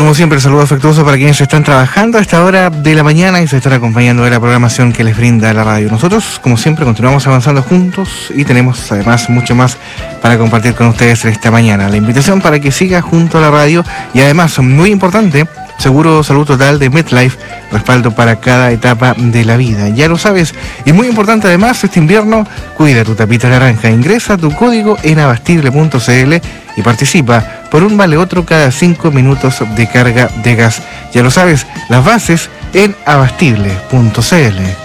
como siempre, saludo afectuoso para quienes están trabajando a esta hora de la mañana y se están acompañando de la programación que les brinda la radio. Nosotros, como siempre, continuamos avanzando juntos y tenemos además mucho más para compartir con ustedes esta mañana. La invitación para que siga junto a la radio y además, muy importante, seguro salud total de MetLife, respaldo para cada etapa de la vida. Ya lo sabes, y muy importante además, este invierno, cuida tu tapita naranja. Ingresa tu código en abastible.cl y participa por un vale otro cada 5 minutos de carga de gas. Ya lo sabes, las bases en abastible.cl.